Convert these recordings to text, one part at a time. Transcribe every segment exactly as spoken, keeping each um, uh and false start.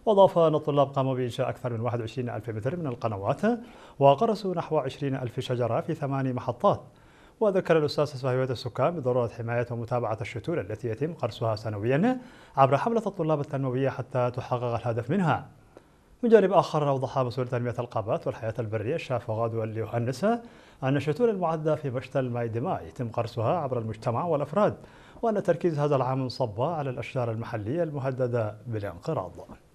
وأضاف أن الطلاب قاموا بإنشاء أكثر من واحد وعشرين ألف متر من القنوات وغرسوا نحو عشرين ألف شجرة في ثماني محطات. وذكر الأستاذ صهيوة السكان بضرورة حماية ومتابعة الشتول التي يتم قرصها سنويا عبر حملة الطلاب التنموية حتى تحقق الهدف منها. من جانب آخر أوضح مسؤول تنمية الغابات والحياة البرية الشاف غادو اليوهنس أن الشتول المعدة في مشتل مايدماء يتم قرصها عبر المجتمع والأفراد، وأن تركيز هذا العام انصب على الأشجار المحلية المهددة بالانقراض.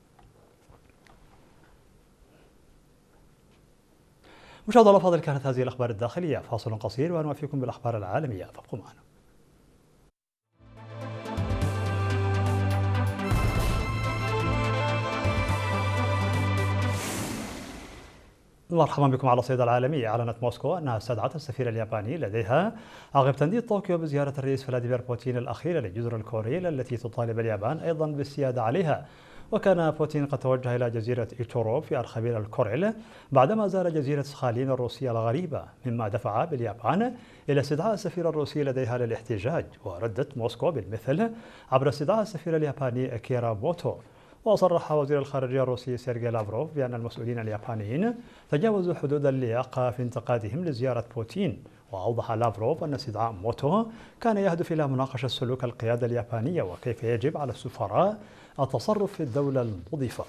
مشاهدينا الأفاضل، كانت هذه الأخبار الداخلية. فاصل قصير ونوافيكم بالأخبار العالمية، فابقوا معنا. مرحبا بكم على الصيدة العالمية. أعلنت موسكو أنها استدعت السفير الياباني لديها عقب تنديد طوكيو بزيارة الرئيس فلاديمير بوتين الأخيرة لجزر الكوريل التي تطالب اليابان أيضا بالسيادة عليها. وكان بوتين قد توجه إلى جزيرة إيتورو في أرخبيل الكوريل بعدما زار جزيرة سخالين الروسية الغريبة، مما دفع باليابان إلى استدعاء السفير الروسي لديها للاحتجاج. وردت موسكو بالمثل عبر استدعاء السفير الياباني أكيرا موتو. وصرح وزير الخارجية الروسي سيرجي لافروف بأن المسؤولين اليابانيين تجاوزوا حدود اللياقة في انتقادهم لزيارة بوتين. وأوضح لافروف أن استدعاء موتو كان يهدف إلى مناقشة سلوك القيادة اليابانية وكيف يجب على السفراء التصرف في الدولة المضيفة.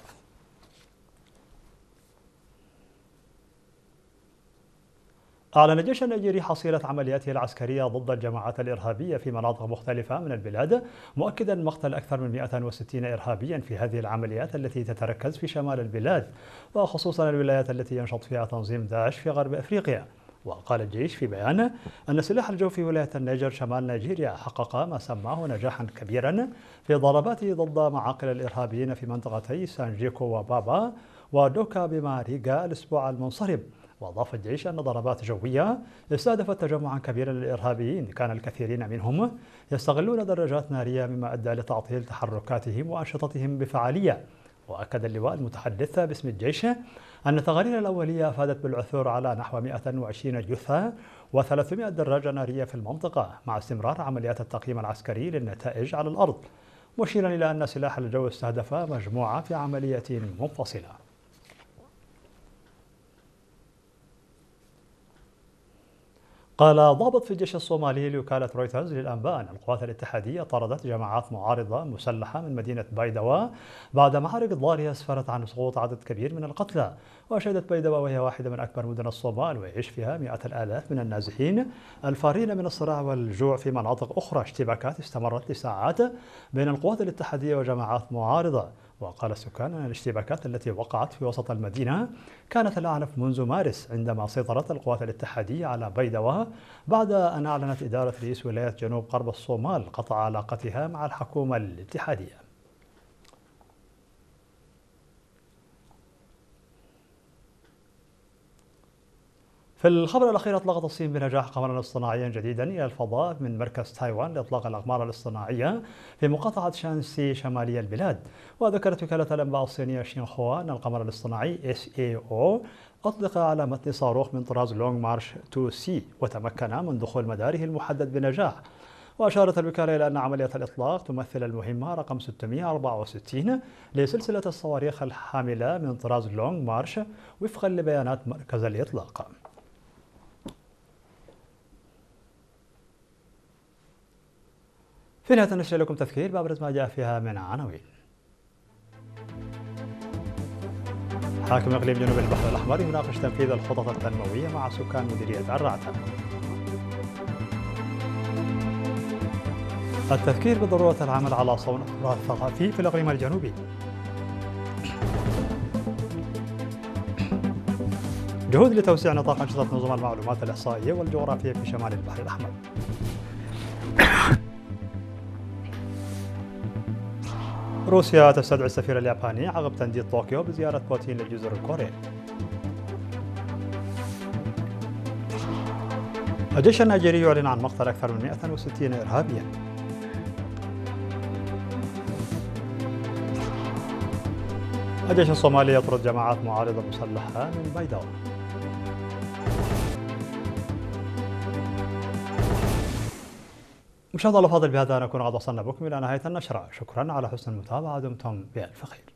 أعلن الجيش النيجيري حصيلة عملياته العسكرية ضد الجماعات الإرهابية في مناطق مختلفة من البلاد، مؤكدا مقتل أكثر من مئة وستين إرهابيا في هذه العمليات التي تتركز في شمال البلاد، وخصوصا الولايات التي ينشط فيها تنظيم داعش في غرب أفريقيا. وقال الجيش في بيان أن سلاح الجو في ولاية النيجر شمال نيجيريا حقق ما سماه نجاحا كبيرا في ضرباته ضد معاقل الإرهابيين في منطقتي سانجيكو وبابا ودوكا بماريغا الأسبوع المنصرم. وأضاف الجيش أن ضربات جوية استهدفت تجمعا كبيرا للإرهابيين كان الكثيرين منهم يستغلون دراجات نارية، مما أدى لتعطيل تحركاتهم وأنشطتهم بفعالية. وأكد اللواء المتحدث باسم الجيش أن التقارير الأولية أفادت بالعثور على نحو مئة وعشرين جثة وثلاثمئة دراجة نارية في المنطقة، مع استمرار عمليات التقييم العسكري للنتائج على الأرض، مشيرا إلى أن سلاح الجو استهدف مجموعة في عملية منفصلة. قال ضابط في الجيش الصومالي لوكالة رويترز للأنباء أن القوات الاتحادية طردت جماعات معارضة مسلحة من مدينة بيدوا بعد معارك ضارية أسفرت عن سقوط عدد كبير من القتلى. وشهدت بيدوا وهي واحدة من أكبر مدن الصومال ويعيش فيها مئات الآلاف من النازحين الفارين من الصراع والجوع في مناطق أخرى اشتباكات استمرت لساعات بين القوات الاتحادية وجماعات معارضة. وقال السكان أن الاشتباكات التي وقعت في وسط المدينة كانت الأعنف منذ مارس، عندما سيطرت القوات الاتحادية على بيدوا بعد أن أعلنت إدارة رئيس ولاية جنوب غرب الصومال قطع علاقتها مع الحكومة الاتحادية. في الخبر الأخير، أطلقت الصين بنجاح قمرا اصطناعيا جديدا إلى الفضاء من مركز تايوان لإطلاق الأقمار الاصطناعية في مقاطعة شانسي شمالي البلاد. وذكرت وكالة الأنباء الصينية شينخوا أن القمر الاصطناعي إس إيه أو أطلق على متن صاروخ من طراز لونغ مارش تو سي وتمكن من دخول مداره المحدد بنجاح. وأشارت الوكالة إلى أن عملية الإطلاق تمثل المهمة رقم ستمئة وأربعة وستين لسلسلة الصواريخ الحاملة من طراز لونغ مارش وفقا لبيانات مركز الإطلاق. في نهاية النشرة لكم تذكير بأبرز ما جاء فيها من عناوين. حاكم إقليم جنوب البحر الأحمر يناقش تنفيذ الخطط التنموية مع سكان مديرية الرعتة. التذكير بضرورة العمل على صون التراث الثقافي في الإقليم الجنوبي. جهود لتوسيع نطاق أنشطة نظم المعلومات الإحصائية والجغرافية في شمال البحر الأحمر. روسيا تستدعي السفير الياباني عقب تنديد طوكيو بزيارة بوتين لجزر الكوريل. الجيش النيجيري يعلن عن مقتل أكثر من مئة وستين إرهابيا. الجيش الصومالي يطرد جماعات معارضة مسلحة من بيدوا. مشاهدينا الأفاضل، بهذا نكون قد وصلنا بكم إلى نهاية النشرة. شكرا على حسن المتابعة، دمتم بألف خير.